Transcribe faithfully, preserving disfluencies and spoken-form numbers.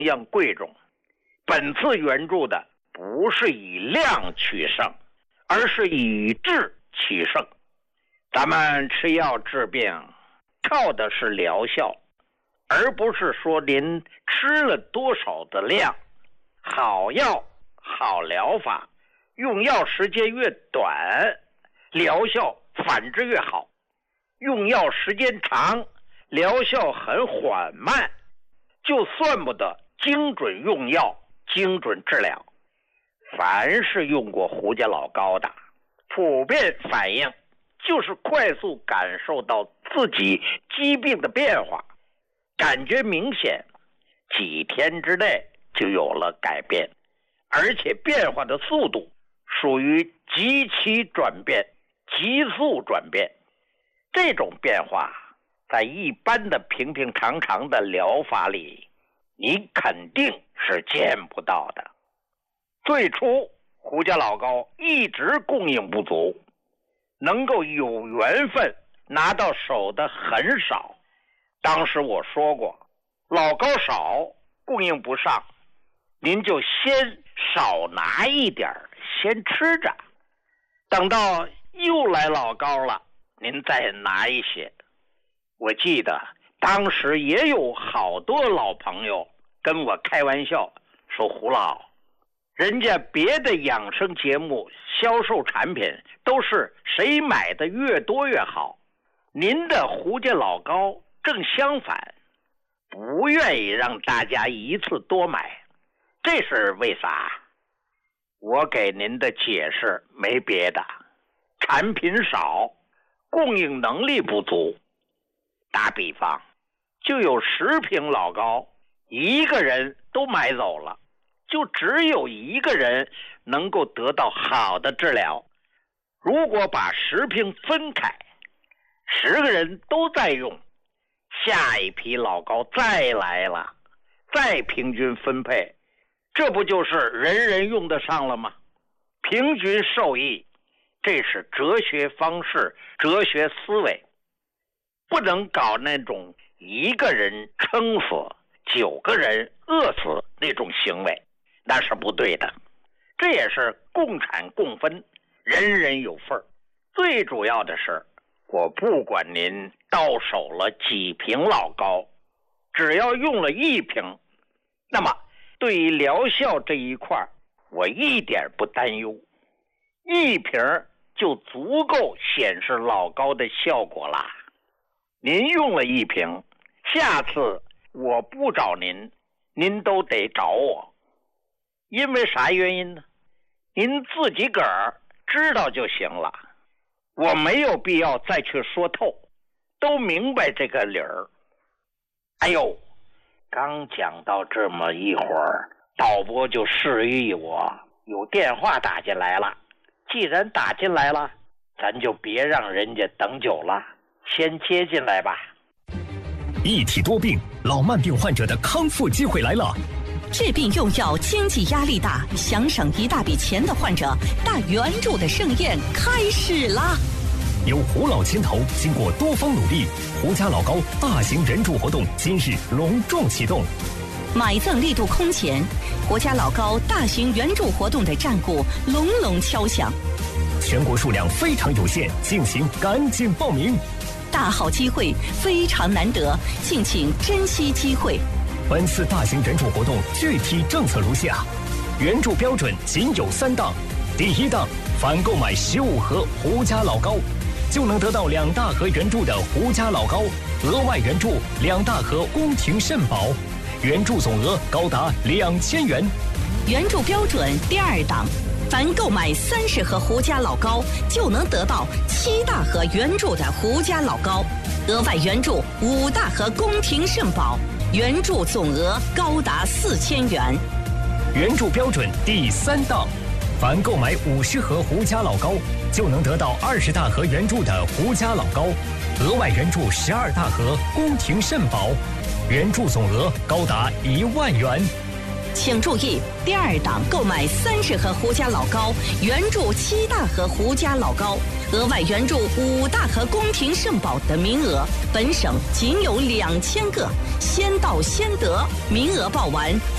样贵重。本次援助的不是以量取胜，而是以质取胜。咱们吃药治病靠的是疗效，而不是说您吃了多少的量。好药好疗法，用药时间越短，疗效反之越好。用药时间长，疗效很缓慢，就算不得精准用药，精准治疗。凡是用过胡家老膏的，普遍反应就是快速感受到自己疾病的变化，感觉明显，几天之内就有了改变，而且变化的速度属于极其转变，急速转变。这种变化在一般的平平常常的疗法里，你肯定是见不到的。最初胡家老膏一直供应不足，能够有缘分拿到手的很少。当时我说过，老膏少，供应不上，您就先少拿一点，先吃着，等到又来老膏了，您再拿一些。我记得当时也有好多老朋友跟我开玩笑说，胡老，人家别的养生节目销售产品都是谁买的越多越好，您的胡家老膏正相反，不愿意让大家一次多买，这是为啥？我给您的解释没别的，产品少，供应能力不足。打比方，就有十瓶老膏，一个人都买走了，就只有一个人能够得到好的治疗。如果把十瓶分开，十个人都在用，下一批老膏再来了，再平均分配，这不就是人人用得上了吗？平均受益，这是哲学方式，哲学思维。不能搞那种一个人撑死，九个人饿死那种行为，那是不对的。这也是共产共分，人人有份。最主要的是，我不管您到手了几瓶老膏，只要用了一瓶，那么对于疗效这一块，我一点不担忧。一瓶就足够显示老膏的效果啦。您用了一瓶，下次我不找您，您都得找我。因为啥原因呢？您自己个儿知道就行了，我没有必要再去说透，都明白这个理儿。哎呦，刚讲到这么一会儿，导播就示意我有电话打进来了。既然打进来了，咱就别让人家等久了，先接进来吧。 一体多病，老慢病患者的康复机会来了。 治病用药经济压力大，想省一大笔钱的患者，大援助的盛宴开始啦！ 由胡老牵头，经过多方努力，胡家老膏大型援助活动今日隆重启动。 买赠力度空前，胡家老膏大型援助活动的战鼓隆隆敲响。 全国数量非常有限，敬请赶紧报名。 大好机会非常难得，敬请珍惜机会。 本次大型援助活动具体政策如下：援助标准仅有三档。第一档，凡购买十五盒胡家老膏，就能得到两大盒援助的胡家老膏，额外援助两大盒宫廷肾宝，援助总额高达两千元。 援助标准第二档，凡购买三十盒胡家老膏，就能得到七大盒援助的胡家老膏，额外援助五大盒宫廷肾宝，援助总额高达四千元。 援助标准第三档，凡购买五十盒胡家老膏，就能得到二十大盒援助的胡家老膏，额外援助十二大盒宫廷肾宝，援助总额高达一万元。 请注意，第二档购买三十盒胡家老膏，援助七大盒胡家老膏，额外援助五大盒宫廷肾宝的名额，本省仅有两千个，先到先得，名额报完